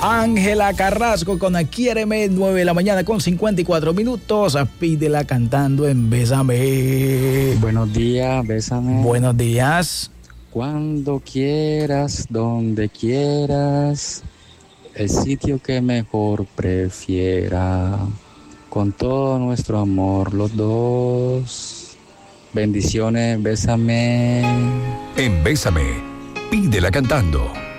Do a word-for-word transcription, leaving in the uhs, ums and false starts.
Ángela Carrasco con Quiéreme, nueve de la mañana con cincuenta y cuatro minutos. Pídela cantando en Bésame. Buenos días, Bésame. Buenos días. Cuando quieras, donde quieras, el sitio que mejor prefiera, con todo nuestro amor los dos. Bendiciones, Bésame. En Bésame, pídela cantando.